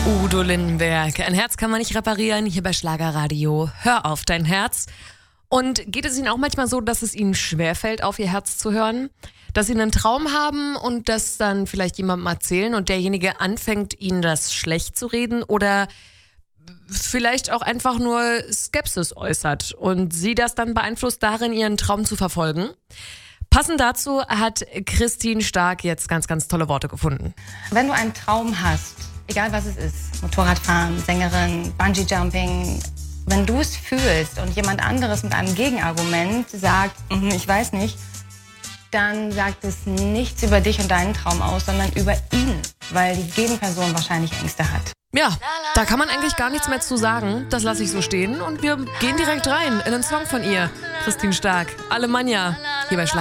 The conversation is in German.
Udo Lindenberg. Ein Herz kann man nicht reparieren, hier bei Schlagerradio. Hör auf dein Herz. Und geht es Ihnen auch manchmal so, dass es Ihnen schwerfällt, auf Ihr Herz zu hören? Dass Sie einen Traum haben und das dann vielleicht jemandem erzählen und derjenige anfängt, Ihnen das schlecht zu reden oder vielleicht auch einfach nur Skepsis äußert und Sie das dann beeinflusst darin, Ihren Traum zu verfolgen? Passend dazu hat Christine Stark jetzt ganz, ganz tolle Worte gefunden. Wenn du einen Traum hast, egal was es ist, Motorradfahren, Sängerin, Bungee-Jumping, wenn du es fühlst und jemand anderes mit einem Gegenargument sagt, ich weiß nicht, dann sagt es nichts über dich und deinen Traum aus, sondern über ihn, weil die Gegenperson wahrscheinlich Ängste hat. Ja, da kann man eigentlich gar nichts mehr zu sagen. Das lasse ich so stehen und wir gehen direkt rein in einen Song von ihr. Christine Stark, Alemannia, hier bei